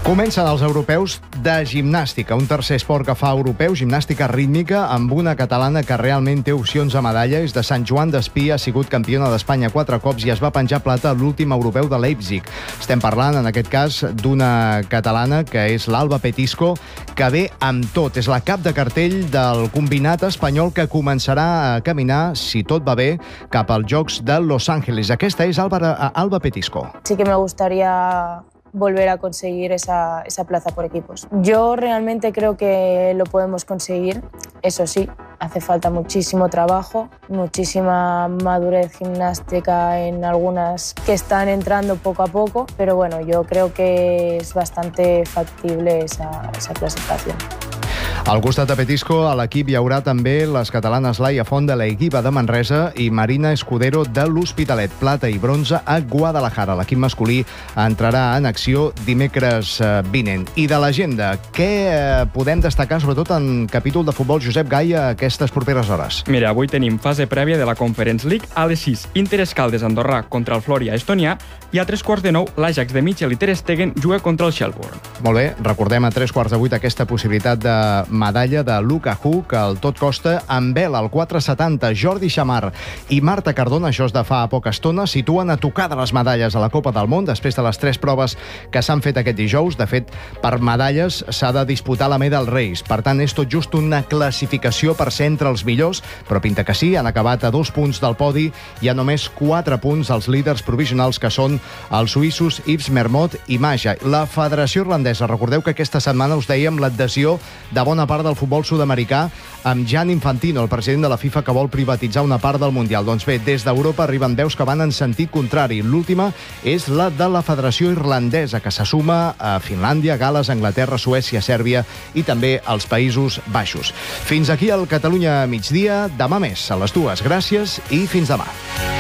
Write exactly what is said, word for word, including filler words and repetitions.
Comencen els europeus de gimnàstica, un tercer esport que fa europeu, gimnàstica rítmica, amb una catalana que realment té opcions a medalla. És de Sant Joan d'Espí, ha sigut campiona d'Espanya quatre cops i es va penjar plata a l'últim europeu de Leipzig. Estem parlant, en aquest cas, d'una catalana que és l'Alba Petisco, que ve amb tot. És la cap de cartell del combinat espanyol que començarà a caminar, si tot va bé, cap als Jocs de Los Ángeles. Aquesta és Alba, Alba Petisco. Sí que me gustaría volver a conseguir esa, esa plaza por equipos. Yo realmente creo que lo podemos conseguir. Eso sí, hace falta muchísimo trabajo, muchísima madurez gimnástica en algunas que están entrando poco a poco, pero bueno, yo creo que es bastante factible esa, esa clasificación. Al costat de Petisco, a l'equip hi haurà també les catalanes Laia Font de l'Equipa de Manresa i Marina Escudero de l'Hospitalet. Plata i bronze a Guadalajara. L'equip masculí entrarà en acció dimecres vinent. I de l'agenda, què podem destacar, sobretot en capítol de futbol, Josep Gai, a aquestes properes hores? Mira, avui tenim fase prèvia de la Conference League. A les sis, Inter Escaldes Andorrà contra el Flòria Estonià, i a tres quarts de nou, l'Ajax de Michel i Ter Stegen juga contra el Shelbourne. Molt bé, recordem a tres quarts de vuit aquesta possibilitat de medalla de Lukaku, que el tot costa amb vela al quatre setanta. Jordi Xamar i Marta Cardona, això és de fa poca estona, situen a tocar de les medalles a la Copa del Món després de les tres proves que s'han fet aquest dijous. De fet, per medalles s'ha de disputar la Medal Race. Per tant, és tot just una classificació per ser entre els millors, però pinta que sí, han acabat a dos punts del podi i a només quatre punts els líders provisionals, que són els suïssos Yves Mermot i Maja. La Federació Irlandesa, recordeu que aquesta setmana us dèiem l'adhesió de bona part del futbol sud-americà amb Gianni Infantino, el president de la FIFA, que vol privatitzar una part del Mundial. Doncs bé, des d'Europa arriben veus que van en sentit contrari. L'última és la de la Federació Irlandesa, que se suma a Finlàndia, Gal·les, Anglaterra, Suècia, Sèrbia i també als Països Baixos. Fins aquí el Catalunya migdia. Demà més a les dues. Gràcies i fins demà.